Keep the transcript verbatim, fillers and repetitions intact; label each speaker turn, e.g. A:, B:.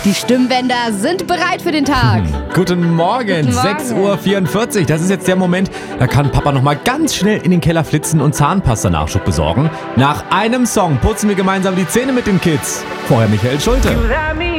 A: Die Stimmbänder sind bereit für den Tag.
B: Guten Morgen,
A: Guten Morgen.
B: sechs Uhr vierundvierzig. Das ist jetzt der Moment, da kann Papa noch mal ganz schnell in den Keller flitzen und Zahnpasta-Nachschub besorgen. Nach einem Song putzen wir gemeinsam die Zähne mit den Kids. Vorher Michael Schulte.